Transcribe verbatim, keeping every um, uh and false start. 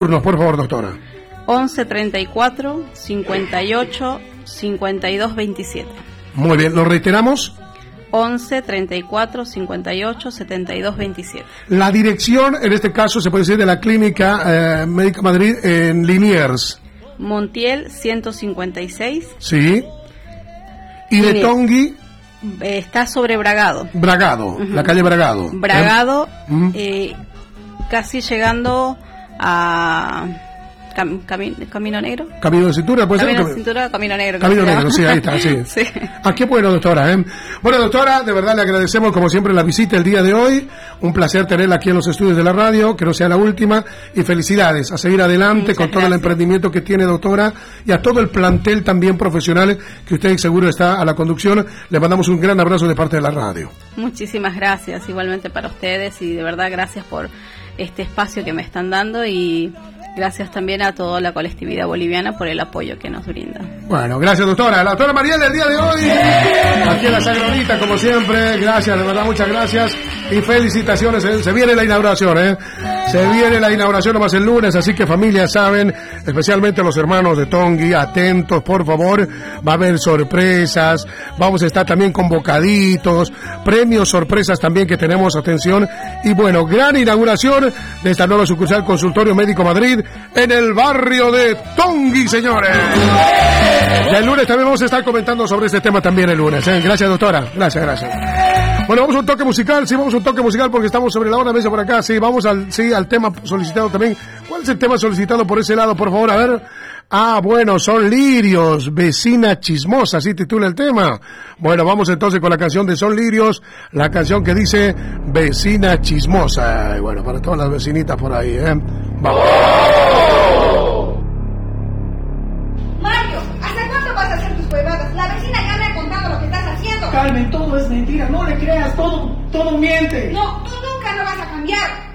Por favor, doctora. once treinta y cuatro, cincuenta y ocho, cincuenta y dos veintisiete. Muy bien, ¿lo reiteramos? once treinta y cuatro, cincuenta y ocho, setenta y dos veintisiete. La dirección, en este caso, se puede decir de la Clínica eh, Médica Madrid en Liniers. Montiel ciento cincuenta y seis. Sí. Y de Tongui. Está sobre Bragado. Bragado, uh-huh. La calle Bragado. Bragado, ¿Eh? Uh-huh. eh, casi llegando a Cam, cami, Camino Negro. Camino de Cintura, ¿puede Camino ser? de Cintura, Camino Negro. Camino Negro, sí, ahí está, sí. Sí. Ah, qué bueno, doctora, ¿eh? Bueno, doctora, de verdad le agradecemos como siempre la visita el día de hoy. Un placer tenerla aquí en los estudios de la radio, que no sea la última. Y felicidades, a seguir adelante. Muchas con todo gracias. El emprendimiento que tiene, doctora, y a todo el plantel también profesional que usted seguro está a la conducción. Le mandamos un gran abrazo de parte de la radio. Muchísimas gracias, igualmente para ustedes, y de verdad gracias por este espacio que me están dando, y gracias también a toda la colectividad boliviana por el apoyo que nos brinda. Bueno, gracias, doctora. La doctora Mariela el día de hoy, aquí en la Sagronita, como siempre. Gracias, de verdad, muchas gracias. Y felicitaciones. ¿eh? Se viene la inauguración, ¿eh? Se viene la inauguración nomás el lunes, así que familia, saben, especialmente los hermanos de Tongui, atentos, por favor. Va a haber sorpresas, vamos a estar también con bocaditos, premios, sorpresas también que tenemos, atención. Y bueno, gran inauguración de esta nueva sucursal Consultorio Médico Madrid en el barrio de Tongui, señores. Y el lunes también vamos a estar comentando sobre este tema también el lunes. ¿eh? Gracias, doctora. Gracias, gracias. Bueno, vamos a un toque musical, sí, vamos a un toque musical porque estamos sobre la hora mesa por acá, sí, vamos al, sí, al tema solicitado también. ¿Cuál es el tema solicitado por ese lado, por favor? A ver. Ah, bueno, Son Lirios, Vecina Chismosa, así titula el tema. Bueno, vamos entonces con la canción de Son Lirios, la canción que dice Vecina Chismosa. Y bueno, para todas las vecinitas por ahí, ¿eh? Vamos. Mario, ¿hasta cuánto vas a hacer tus huevadas? La vecina ya me ha contado lo que estás haciendo. Carmen, todo es mentira, no le creas, todo, todo miente. No, tú nunca no vas a cambiar.